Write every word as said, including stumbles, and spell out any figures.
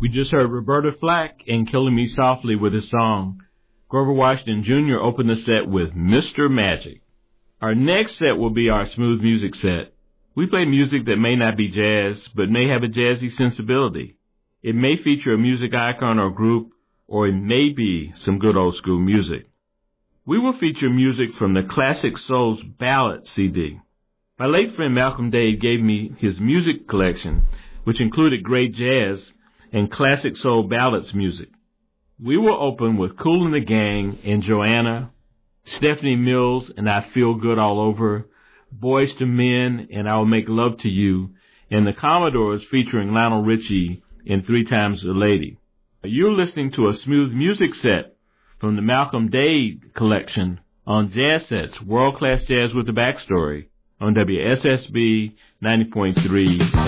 We just heard Roberta Flack and Killing Me Softly with his song. Grover Washington Junior opened the set with Mister Magic. Our next set will be our smooth music set. We play music that may not be jazz, but may have a jazzy sensibility. It may feature a music icon or group, or it may be some good old school music. We will feature music from the Classic Souls Ballad C D. My late friend Malcolm Dade gave me his music collection, which included great jazz and classic soul ballads music. We will open with Kool and the Gang and Joanna, Stephanie Mills and I Feel Good All Over, Boys to Men and I'll Make Love to You, and the Commodores featuring Lionel Richie in Three Times a Lady. You're listening to a smooth music set from the Malcolm Dade collection on Jazz Sets, World Class Jazz with the Backstory, on W S S B ninety point three